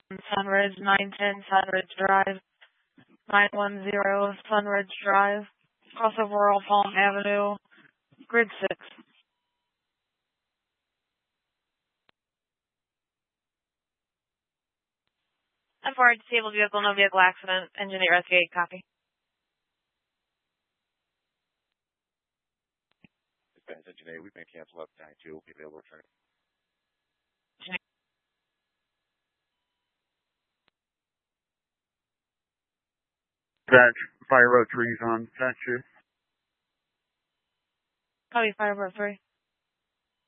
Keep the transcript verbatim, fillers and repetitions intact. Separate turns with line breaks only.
Sunridge, nine ten Sunridge Drive, nine one zero Sunridge Drive, crossover Earl Palm Avenue, grid six.
I'm forward, disabled vehicle, no vehicle accident, engine eight rescue eight, copy.
Dispatch engine eight, we've been canceled up nine two, will be available return.
Dispatch, Fire Road three's on, dispatch two.
Copy, Fire Road three.